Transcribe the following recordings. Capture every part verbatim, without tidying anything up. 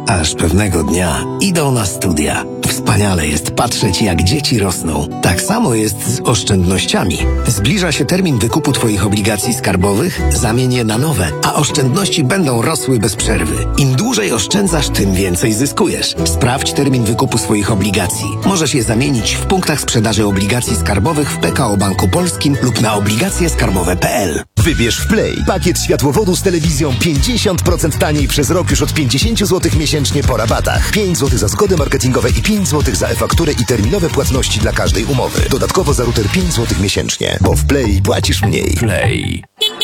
Aż pewnego dnia idą na studia. Wspaniale jest patrzeć, jak dzieci rosną. Tak samo jest z oszczędnościami. Zbliża się termin wykupu Twoich obligacji skarbowych, zamień je na nowe, a oszczędności będą rosły bez przerwy. Im dłużej oszczędzasz, tym więcej zyskujesz. Sprawdź termin wykupu swoich obligacji. Możesz je zamienić w punktach sprzedaży obligacji skarbowych w P K O Banku Polskim lub na obligacje skarbowe kropka p l. Wybierz w Play pakiet światłowodu z telewizją pięćdziesiąt procent taniej przez rok już od pięćdziesiąt złotych miesięcznie po rabatach. pięć złotych za zgody marketingowe i pięć złotych za e-fakturę i terminowe płatności dla każdej umowy. Dodatkowo za router pięć złotych miesięcznie, bo w Play płacisz mniej. Play.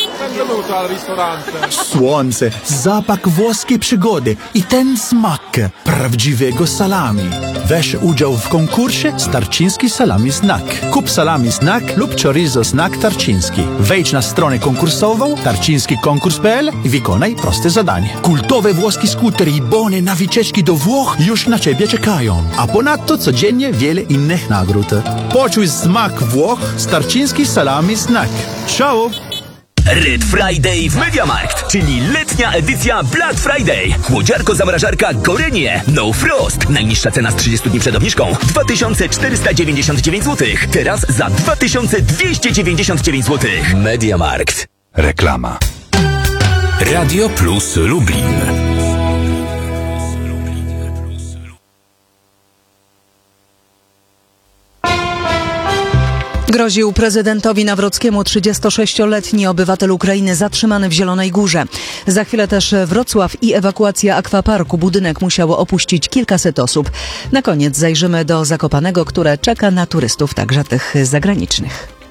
Słońce, zapach włoskiej przygody i ten smak prawdziwego salami. Weź udział w konkursie Tarczyński Salami Snack. Kup salami snack lub chorizo snack tarczyński. Wejdź na stronę konkursową tarczyński konkurs kropka p l i wykonaj proste zadanie. Kultowe włoskie skutery i bony na wycieczki do Włoch już na Ciebie czekają. A ponadto codziennie wiele innych nagród. Poczuj smak Włoch z Tarczyński Salami Snack. Ciao! Red Friday w MediaMarkt, czyli letnia edycja Black Friday. Chłodziarko-zamrażarka Gorynie No Frost. Najniższa cena z trzydziestu dni przed obniżką dwa tysiące czterysta dziewięćdziesiąt dziewięć złotych. Teraz za dwa tysiące dwieście dziewięćdziesiąt dziewięć złotych. MediaMarkt. Reklama. Radio Plus Lublin. Groził prezydentowi Nawrockiemu trzydziestosześcioletni obywatel Ukrainy zatrzymany w Zielonej Górze. Za chwilę też Wrocław i ewakuacja akwaparku. Budynek musiało opuścić kilkaset osób. Na koniec zajrzymy do Zakopanego, które czeka na turystów, także tych zagranicznych.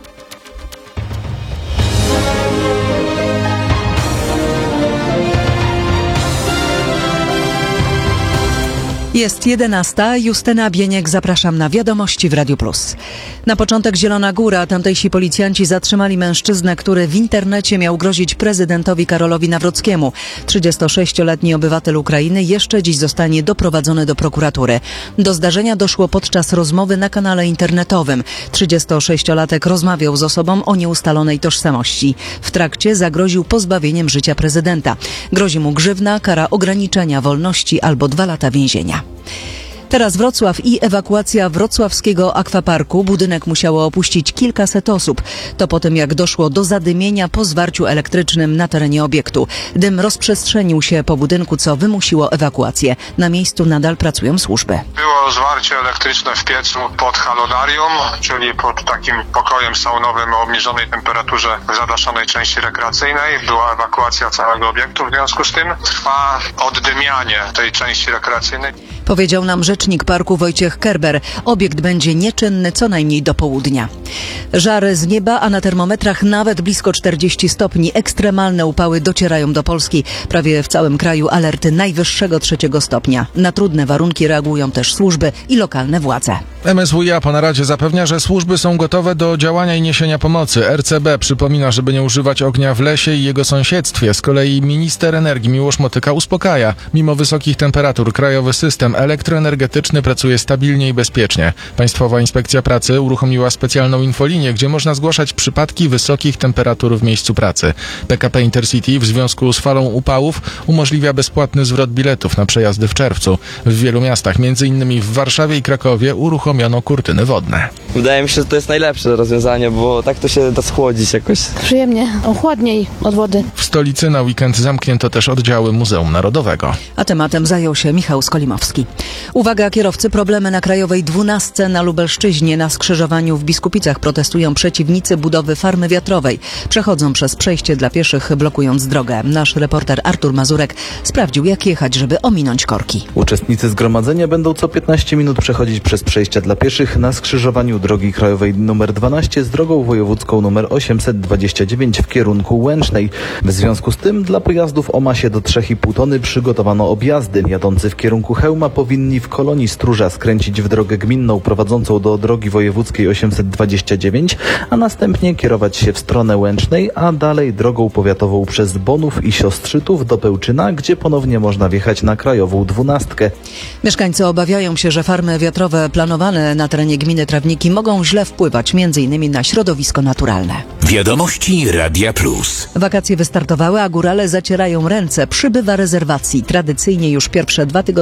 Jest jedenasta. Justyna Bieniek, zapraszam na wiadomości w Radiu Plus. Na początek Zielona Góra. Tamtejsi policjanci zatrzymali mężczyznę, który w internecie miał grozić prezydentowi Karolowi Nawrockiemu. trzydziestosześcioletni obywatel Ukrainy jeszcze dziś zostanie doprowadzony do prokuratury. Do zdarzenia doszło podczas rozmowy na kanale internetowym. trzydziestosześciolatek rozmawiał z osobą o nieustalonej tożsamości. W trakcie zagroził pozbawieniem życia prezydenta. Grozi mu grzywna, kara ograniczenia wolności albo dwa lata więzienia. Teraz Wrocław i ewakuacja wrocławskiego akwaparku. Budynek musiało opuścić kilkaset osób. To po tym, jak doszło do zadymienia po zwarciu elektrycznym na terenie obiektu. Dym rozprzestrzenił się po budynku, co wymusiło ewakuację. Na miejscu nadal pracują służby. Było zwarcie elektryczne w piecu pod halonarium, czyli pod takim pokojem saunowym o obniżonej temperaturze w zadaszonej części rekreacyjnej. Była ewakuacja całego obiektu, w związku z tym trwa oddymianie tej części rekreacyjnej. Powiedział nam rzecznik parku Wojciech Kerber. Obiekt będzie nieczynny co najmniej do południa. Żary z nieba, a na termometrach nawet blisko czterdzieści stopni. Ekstremalne upały docierają do Polski. Prawie w całym kraju alerty najwyższego trzeciego stopnia. Na trudne warunki reagują też służby i lokalne władze. M S W iA po naradzie zapewnia, że służby są gotowe do działania i niesienia pomocy. R C B przypomina, żeby nie używać ognia w lesie i jego sąsiedztwie. Z kolei minister energii Miłosz Motyka uspokaja. Mimo wysokich temperatur krajowy system elektroenergetyczny pracuje stabilnie i bezpiecznie. Państwowa Inspekcja Pracy uruchomiła specjalną infolinię, gdzie można zgłaszać przypadki wysokich temperatur w miejscu pracy. P K P Intercity w związku z falą upałów umożliwia bezpłatny zwrot biletów na przejazdy w czerwcu. W wielu miastach, między innymi w Warszawie i Krakowie, uruchomiono kurtyny wodne. Wydaje mi się, że to jest najlepsze rozwiązanie, bo tak to się da schłodzić jakoś. Przyjemnie, chłodniej od wody. W stolicy na weekend zamknięto też oddziały Muzeum Narodowego. A tematem zajął się Michał Skolimowski. Uwaga kierowcy, problemy na Krajowej dwunastce na Lubelszczyźnie. Na skrzyżowaniu w Biskupicach protestują przeciwnicy budowy farmy wiatrowej. Przechodzą przez przejście dla pieszych, blokując drogę. Nasz reporter Artur Mazurek sprawdził, jak jechać, żeby ominąć korki. Uczestnicy zgromadzenia będą co piętnaście minut przechodzić przez przejścia dla pieszych na skrzyżowaniu drogi krajowej numer dwanaście z drogą wojewódzką numer osiemset dwadzieścia dziewięć w kierunku Łęcznej. W związku z tym dla pojazdów o masie do trzy i pół tony przygotowano objazdy. Jadący w kierunku Chełma powinni w kolonii Stróża skręcić w drogę gminną prowadzącą do drogi wojewódzkiej osiemset dwadzieścia dziewięć, a następnie kierować się w stronę Łęcznej, a dalej drogą powiatową przez Bonów i Siostrzytów do Pełczyna, gdzie ponownie można wjechać na krajową dwunastkę. Mieszkańcy obawiają się, że farmy wiatrowe planowane na terenie gminy Trawniki mogą źle wpływać między innymi na środowisko naturalne. Wiadomości Radia Plus. Wakacje wystartowały, a górale zacierają ręce. Przybywa rezerwacji. Tradycyjnie już pierwsze dwa tygodnie